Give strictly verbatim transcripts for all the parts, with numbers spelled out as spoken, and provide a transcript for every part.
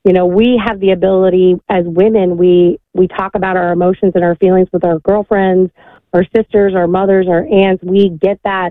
you know, we have the ability as women, we, we talk about our emotions and our feelings with our girlfriends, our sisters, our mothers, our aunts. We get that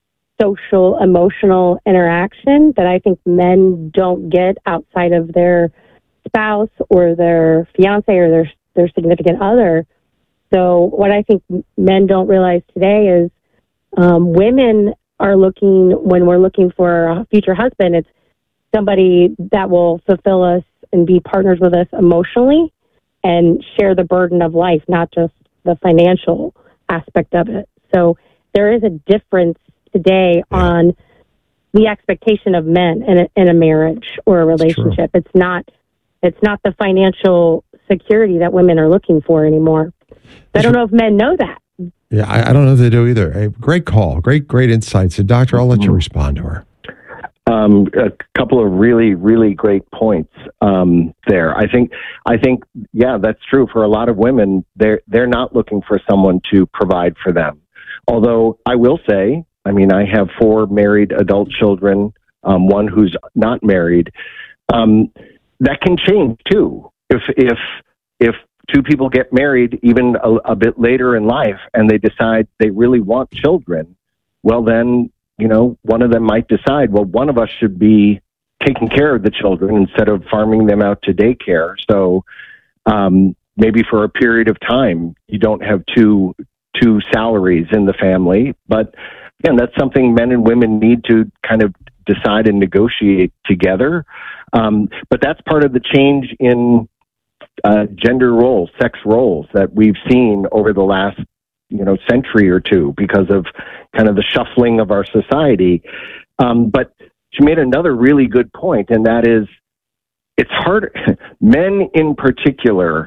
social, emotional interaction that I think men don't get outside of their spouse or their fiance or their, their significant other. So what I think men don't realize today is um, women are looking, when we're looking for a future husband, it's somebody that will fulfill us and be partners with us emotionally and share the burden of life, not just the financial aspect of it. So there is a difference today yeah. on the expectation of men in a, in a marriage or a relationship. It's, it's not it's not the financial security that women are looking for anymore. I don't know if men know that. Yeah, I, I don't know if they do either. Hey, great call. Great, great insights. So, Doctor, I'll let you respond to her. Um, a couple of really, really great points um, there. I think, I think, yeah, that's true for a lot of women. They're they're not looking for someone to provide for them. Although I will say, I mean, I have four married adult children, um, one who's not married. Um, that can change too. If if if two people get married even a, a bit later in life and they decide they really want children, well then, you know, one of them might decide, well, one of us should be taking care of the children instead of farming them out to daycare. So um, maybe for a period of time, you don't have two two salaries in the family. But again, that's something men and women need to kind of decide and negotiate together. Um, but that's part of the change in uh, gender roles, sex roles that we've seen over the last you know, century or two because of kind of the shuffling of our society. Um, but she made another really good point, and that is it's harder. Men in particular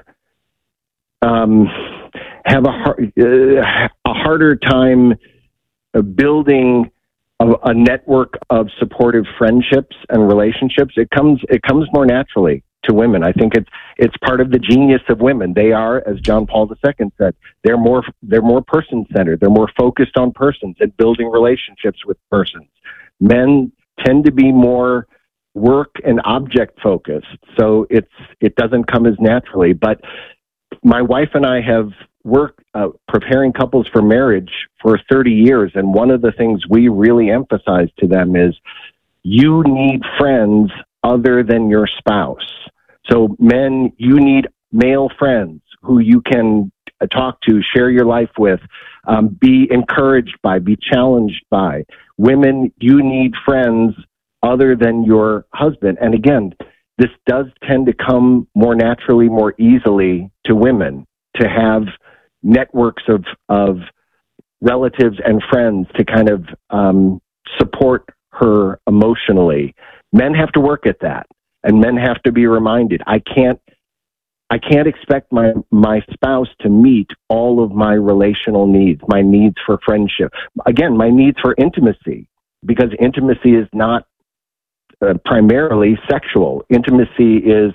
um, have a, hard, uh, a harder time uh, building a, a network of supportive friendships and relationships. It comes, it comes more naturally to women. I think it's it's part of the genius of women. They are, as John Paul the Second said, they're more they're more person centered. They're more focused on persons and building relationships with persons. Men tend to be more work and object focused, so it's it doesn't come as naturally. But my wife and I have worked uh, preparing couples for marriage for thirty years, and one of the things we really emphasize to them is you need friends other than your spouse. So men, you need male friends who you can talk to, share your life with, um, be encouraged by, be challenged by. Women, you need friends other than your husband. And again, this does tend to come more naturally, more easily to women to have networks of, of relatives and friends to kind of um, support her emotionally. Men have to work at that. And men have to be reminded, I can't, I can't expect my, my spouse to meet all of my relational needs, my needs for friendship. Again, my needs for intimacy, because intimacy is not uh, primarily sexual. Intimacy is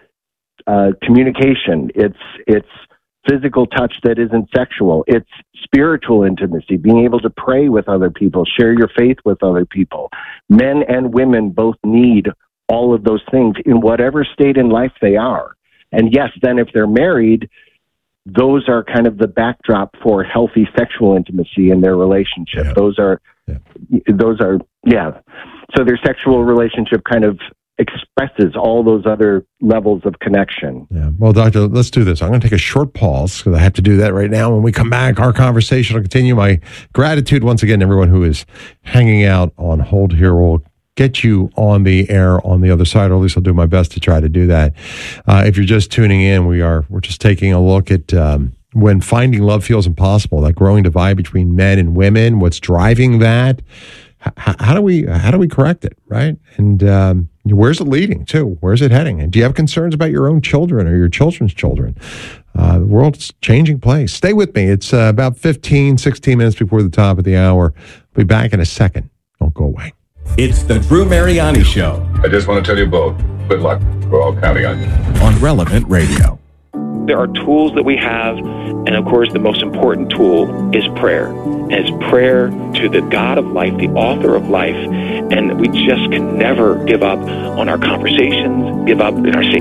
uh, communication. It's, it's physical touch that isn't sexual. It's spiritual intimacy, being able to pray with other people, share your faith with other people. Men and women both need all of those things in whatever state in life they are. And yes, then if they're married, those are kind of the backdrop for healthy sexual intimacy in their relationship. Yeah. Those are, yeah. those are, yeah. So their sexual relationship kind of expresses all those other levels of connection. Yeah. Well, Doctor, let's do this. I'm going to take a short pause because I have to do that right now. When we come back, our conversation will continue. My gratitude once again to everyone who is hanging out on hold here. We'll get you on the air on the other side, or at least I'll do my best to try to do that. Uh, if you're just tuning in, we are we're just taking a look at um, when finding love feels impossible, that growing divide between men and women. What's driving that? H- how do we how do we correct it, right? And um, where's it leading to? Where's it heading? And do you have concerns about your own children or your children's children? Uh, the world's changing place. Stay with me. It's uh, about fifteen, sixteen minutes before the top of the hour. I'll be back in a second. Don't go away. It's the Drew Mariani Show. I just want to tell you both, good luck. We're all counting on you. On Relevant Radio. There are tools that we have, and of course the most important tool is prayer. And it's prayer to the God of life, the author of life, and we just can never give up on our conversations, give up in our